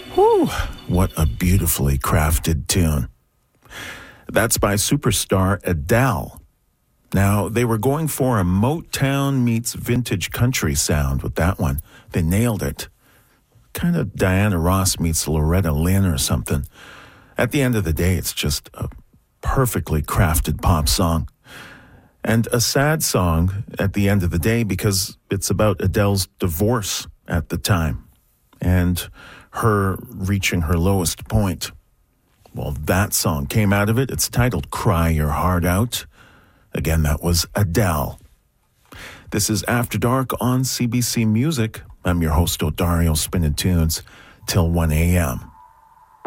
Whew, what a beautifully crafted tune. That's by superstar Adele. Now, they were going for a Motown meets vintage country sound with that one. They nailed it. Kind of Diana Ross meets Loretta Lynn or something. At the end of the day, it's just a perfectly crafted pop song. And a sad song at the end of the day because it's about Adele's divorce at the time and her reaching her lowest point. Well, that song came out of it. It's titled Cry Your Heart Out. Again, that was Adele. This is After Dark on CBC Music. I'm your host, Odario, spinning tunes till 1 a.m.